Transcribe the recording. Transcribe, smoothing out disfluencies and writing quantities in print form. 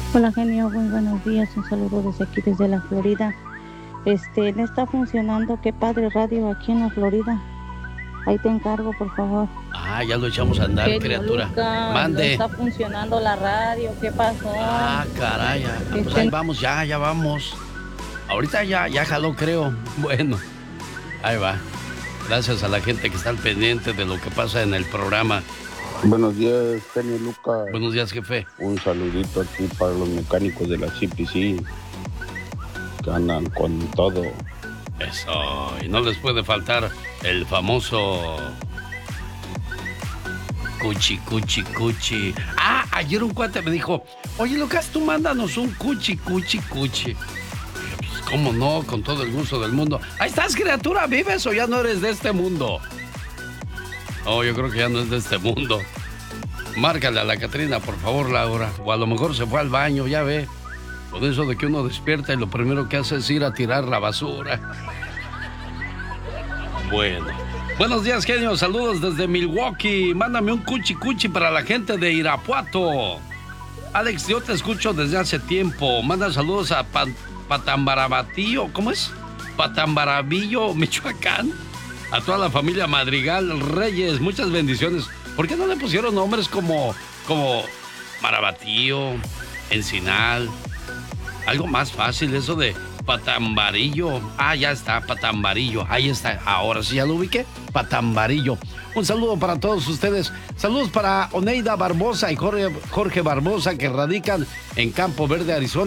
Hola, genio, muy buenos días. Un saludo desde aquí, desde la Florida. No está funcionando. Qué padre radio aquí en la Florida. Ahí te encargo, por favor. Ah, ya lo echamos a andar, Genio criatura. Lucas, no Mande. está funcionando la radio. ¿Qué pasó? Ah, caray. Pues ahí Este, vamos, ya vamos. Ahorita ya jaló, creo. Bueno, ahí va. Gracias a la gente que está al pendiente de lo que pasa en el programa. Buenos días, genio Lucas. Buenos días, jefe. Un saludito aquí para los mecánicos de la CPC que andan con todo. Eso. Y no les puede faltar el famoso cuchi. Ah, ayer un cuate me dijo, oye, Lucas, tú mándanos un cuchi. Dije, pues, ¿cómo no? Con todo el gusto del mundo. Ahí estás, criatura, ¿vives o ya no eres de este mundo? Oh, yo creo que ya no es de este mundo. Márcale a la Catrina, por favor, Laura. O a lo mejor se fue al baño, ya ve. Con eso de que uno despierta y lo primero que hace es ir a tirar la basura. Bueno. Buenos días, genio. Saludos desde Milwaukee. Mándame un cuchi para la gente de Irapuato. Alex, yo te escucho desde hace tiempo. Manda saludos a Patambarabatío. ¿Cómo es? Patambarabillo, Michoacán. A toda la familia Madrigal Reyes. Muchas bendiciones. ¿Por qué no le pusieron nombres como Marabatío, Encinal? Algo más fácil, eso de Patambarillo. Ah, ya está, Patambarillo. Ahí está, ahora sí ya lo ubiqué. Patambarillo. Un saludo para todos ustedes. Saludos para Oneida Barbosa y Jorge Barbosa, que radican en Campo Verde, Arizona.